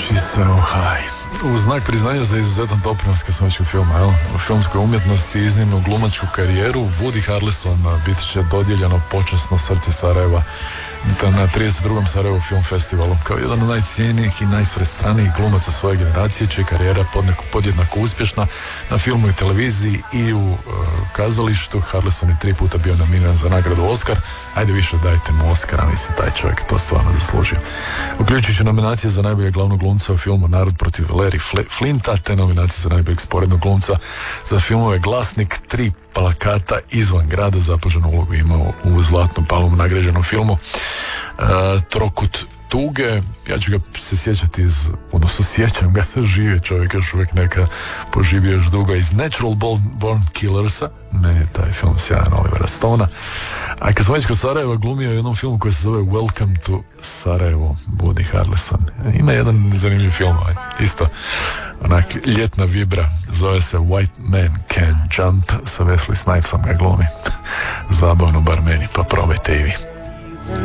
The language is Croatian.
She's so high. U znak priznanja za izuzetan doprinos kad smo već kod filma, u filmskoj umjetnosti i iznimnu glumačku karijeru, Woody Harrelson biti će dodijeljeno počasno srce Sarajeva na 32. Sarajevo film festivalu. Kao jedan od najcijenijih i najsprestranijih glumaca svoje generacije, čija karijera podjednako uspješna na filmu i televiziji i u kazalištu. Harrelson je 3 puta bio nominiran za nagradu Oscar. Ajde više, dajte mu Oscara, mislim, taj čovjek to stvarno zaslužio. Uključujući nominacije za najboljeg glavnog glumca u filmu Narod protiv Larry Flinta, te nominacije za najboljeg sporednog glumca za filmove Glasnik, 3 plakata izvan grada, zapaženu ulogu imao u Zlatnom palmu nagrađenom filmu Trokut tuge. Ja ću ga se sjećati odnosno sjećam ga da žive čovjek još uvijek neka poživio još dugo iz Natural Born Killersa. Meni je taj film sjajan, Olivera Stona. A kad smo već kod Sarajeva, glumio je jednom filmu koji se zove Welcome to Sarajevo, Woody Harrelson. Ima jedan zanimljiv film, isto onak ljetna vibra, zove se White Man Can Jump, sa Wesley Snipesom ga glumi. Zabavno bar meni, pa probajte i vi.